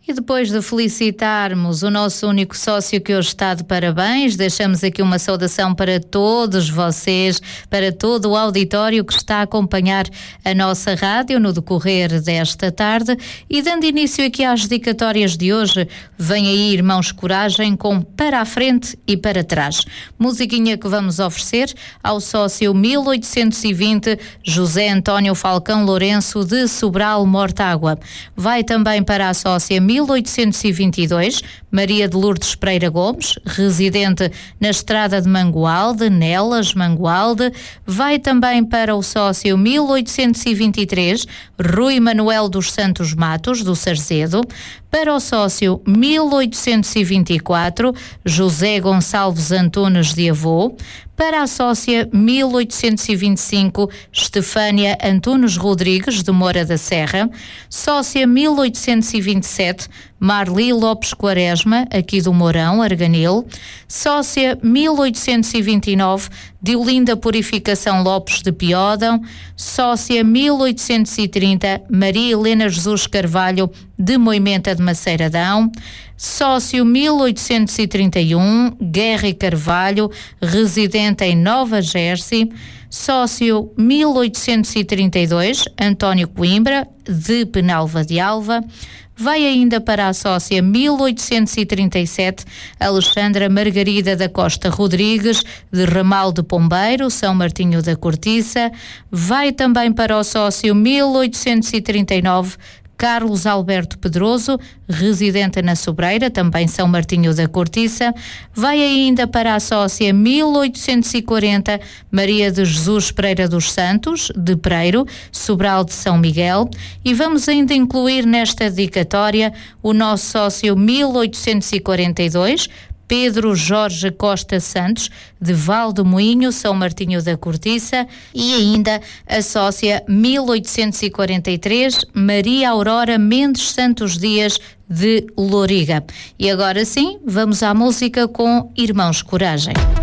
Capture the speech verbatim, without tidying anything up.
E depois de felicitarmos o nosso único sócio que hoje está de parabéns, deixamos aqui uma saudação para todos vocês, para todo o auditório que está a acompanhar a nossa rádio no decorrer desta tarde. E dando início aqui às dedicatórias de hoje, vem aí Irmãos Coragem com Para a Frente e Para Trás. Musiquinha que vamos oferecer ao sócio mil oitocentos e vinte José António Falcão Lourenço de Sobral Mortágua. Vai também para a sócia mil oitocentos e vinte e dois, Maria de Lourdes Pereira Gomes, residente na Estrada de Mangualde, Nelas, Mangualde. Vai também para o sócio mil oitocentos e vinte e três, Rui Manuel dos Santos Matos, do Sarzedo. Para o sócio mil oitocentos e vinte e quatro, José Gonçalves Antunes de Avô. Para a sócia mil oitocentos e vinte e cinco, Estefânia Antunes Rodrigues de Moura da Serra. Sócia mil oitocentos e vinte e sete, Marli Lopes Quaresma, aqui do Mourão, Arganil. Sócia mil oitocentos e vinte e nove, Diolinda Purificação Lopes de Piódão. Sócia mil oitocentos e trinta, Maria Helena Jesus Carvalho de Moimenta de Maceiradão. Sócio mil oitocentos e trinta e um, Guerra e Carvalho, residente em Nova Jersey. Sócio mil oitocentos e trinta e dois, António Coimbra, de Penalva de Alva. Vai ainda para a sócia mil oitocentos e trinta e sete, Alexandra Margarida da Costa Rodrigues, de Ramal de Pombeiro, São Martinho da Cortiça. Vai também para o sócio mil oitocentos e trinta e nove, Carlos Alberto Pedroso, residente na Sobreira, também São Martinho da Cortiça. Vai ainda para a sócia mil oitocentos e quarenta, Maria de Jesus Pereira dos Santos, de Preiro, Sobral de São Miguel. E vamos ainda incluir nesta dedicatória o nosso sócio mil oitocentos e quarenta e dois, Pedro Jorge Costa Santos, de Val do Moinho, São Martinho da Cortiça. E ainda a sócia mil oitocentos e quarenta e três, Maria Aurora Mendes Santos Dias, de Loriga. E agora sim, vamos à música com Irmãos Coragem.